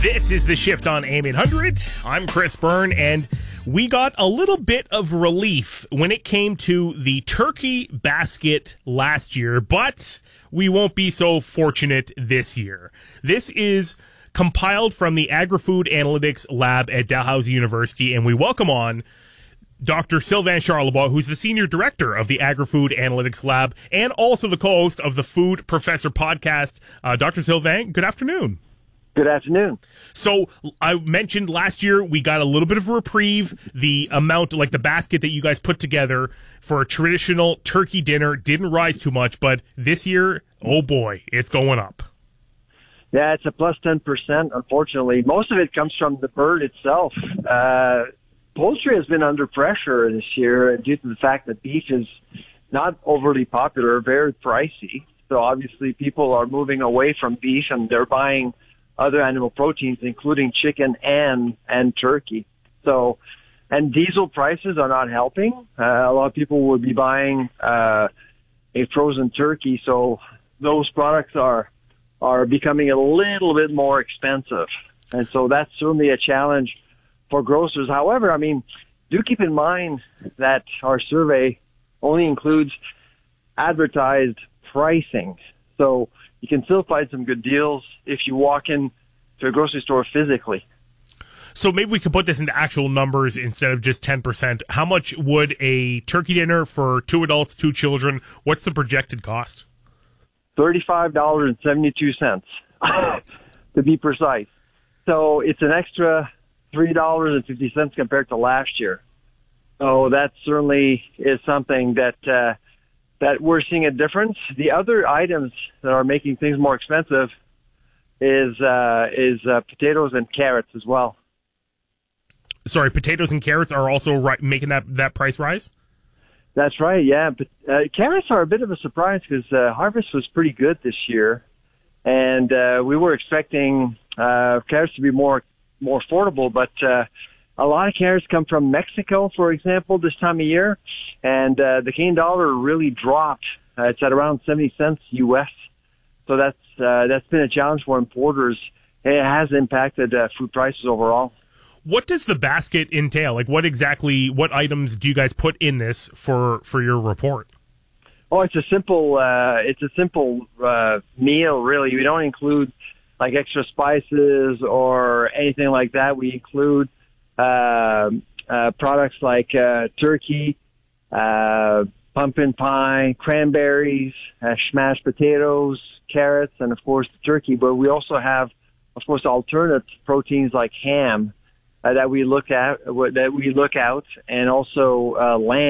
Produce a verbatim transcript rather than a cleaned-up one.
This is The Shift on A M eight hundred. I'm Chris Byrne, and we got a little bit of relief when it came to the turkey basket last year, but we won't be so fortunate this year. This is compiled from the Agri-Food Analytics Lab at Dalhousie University, and we welcome on Doctor Sylvain Charlebois, who's the Senior Director of the Agri-Food Analytics Lab and also the co-host of the Food Professor podcast. Uh, Doctor Sylvain, good afternoon. Good afternoon. So I mentioned last year we got a little bit of a reprieve. The amount, like the basket that you guys put together for a traditional turkey dinner didn't rise too much, but this year, oh boy, it's going up. Yeah, it's a plus ten percent, unfortunately. Most of it comes from the bird itself. Uh, poultry has been under pressure this year due to the fact that beef is not overly popular, very pricey. So obviously people are moving away from beef and they're buying other animal proteins, including chicken and and turkey. So, and diesel prices are not helping. Uh, a lot of people would be buying uh, a frozen turkey, so those products are are becoming a little bit more expensive, and so that's certainly a challenge for grocers. However, I mean, do keep in mind that our survey only includes advertised pricing, so you can still find some good deals if you walk in to a grocery store physically. So maybe we could put this into actual numbers instead of just ten percent. How much would a turkey dinner for two adults, two children, what's the projected cost? thirty-five dollars and seventy-two cents, to be precise. So it's an extra three dollars and fifty cents compared to last year. So that certainly is something that uh, that we're seeing a difference. The other items that are making things more expensive is uh, is uh, potatoes and carrots as well. Sorry, potatoes and carrots are also ri- making that, that price rise? That's right, yeah. But uh, carrots are a bit of a surprise because uh, harvest was pretty good this year, and uh, we were expecting uh, carrots to be more more affordable, but uh, a lot of carrots come from Mexico, for example, this time of year, and uh, the Canadian dollar really dropped. Uh, it's at around seventy cents U S, so that's uh, that's been a challenge for importers. It has impacted uh, food prices overall. What does the basket entail? Like, what exactly, what items do you guys put in this for, for your report? Oh, it's a simple, uh, it's a simple uh, meal, really. We don't include like extra spices or anything like that. We include uh, uh, products like uh, turkey, uh, pumpkin pie, cranberries, uh, smashed potatoes, carrots, and of course the turkey. But we also have, of course, alternate proteins like ham uh, that we look at, that we look out, and also uh, lamb.